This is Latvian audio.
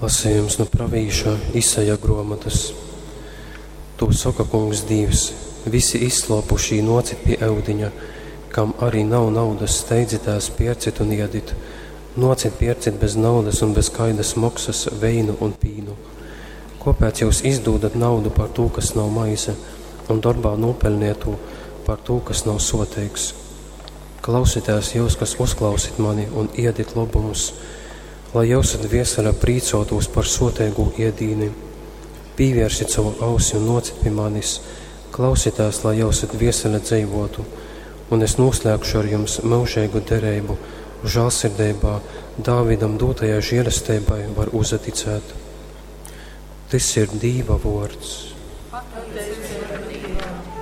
Lasījums no pravīša Isaja grāmatas. Tu saka, kungs Dievs, visi izslopušī nocit pie eudiņa, kam arī nav naudas, steidzitās piercit un iedit. Nocit piercit bez naudas un bez kaidas maksas veinu un pīnu. Kāpēc jūs izdūdat naudu par to, kas nav maize, un darbā nopelnietu par to, kas nav soteiks? Klausieties jūs, kas uzklausit mani, un iedit labumus, lai jūsat viesara prīcotos par soteigu iedīni. Pīvērsit savu ausi un nocit pie manis, klausieties, lai jūsat viesara dzīvotu, un es noslēgšu ar jums mūžīgu derību, žēlsirdībā, Dāvidam dotajai žēlastībai var uzaticēt. Tas ir Dieva vārds.